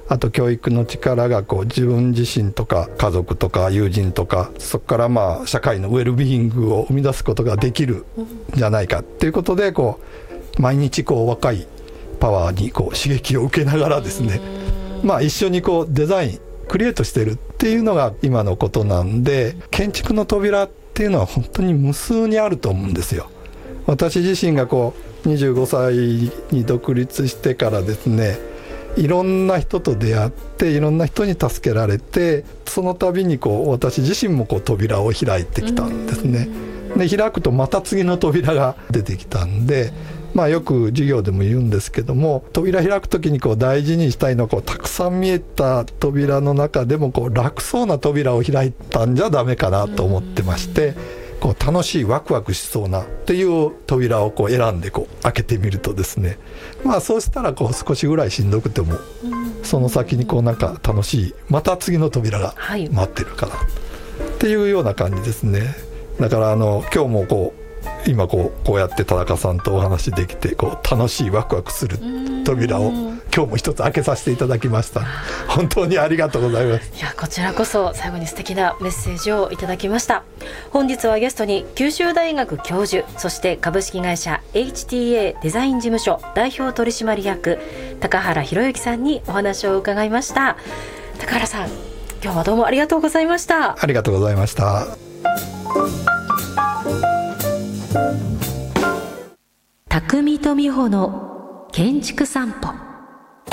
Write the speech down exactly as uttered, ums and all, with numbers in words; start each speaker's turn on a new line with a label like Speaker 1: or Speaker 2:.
Speaker 1: あと教育の力がこう自分自身とか家族とか友人とか、そこからまあ社会のウェルビーイングを生み出すことができるんじゃないかっていうことで、こう毎日こう若いパワーにこう刺激を受けながらですね、まあ一緒にこうデザインクリエイトしてるっていうのが今のことなんで、建築の扉っていうのは本当に無数にあると思うんですよ。私自身がこうにじゅうごさいに独立してからですね、いろんな人と出会っていろんな人に助けられて、その度にこう私自身もこう扉を開いてきたんですね。で開くとまた次の扉が出てきたんで、まあ、よく授業でも言うんですけども、扉開くときにこう大事にしたいのはこうたくさん見えた扉の中でもこう楽そうな扉を開いたんじゃダメかなと思ってまして、こう楽しいワクワクしそうなっていう扉をこう選んでこう開けてみるとですね、まあそうしたらこう少しぐらいしんどくてもその先にこうなんか楽しいまた次の扉が待ってるかなっていうような感じですね。だからあの今日もこう今こうこうやって田中さんとお話できてこう楽しいワクワクする扉を今日も一つ開けさせていただきました。本当にありがとうございます。
Speaker 2: いやこちらこそ最後に素敵なメッセージをいただきました。本日はゲストに九州大学教授、そして株式会社 エイチティーエー デザイン事務所代表取締役高原博之さんにお話を伺いました。高原さん、今日はどうもありがとうございました。
Speaker 1: ありがとうございました。
Speaker 2: 匠と美穂の建築散歩。